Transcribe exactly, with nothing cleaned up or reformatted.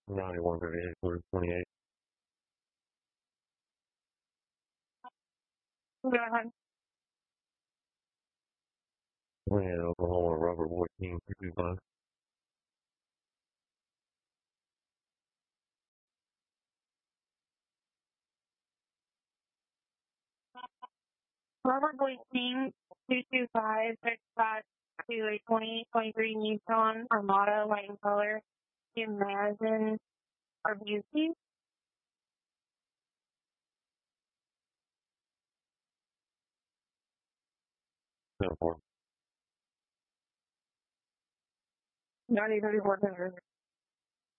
ninety-one thirty-eight, twenty-eight. Go ahead. twenty-eight, Oklahoma, Robert fourteen, fifty-five. Robert Boystein, two two five, six five two eight twenty, twenty-three Nissan Armada, white in color, Imagine R B C. ten four. ninety thirty-four.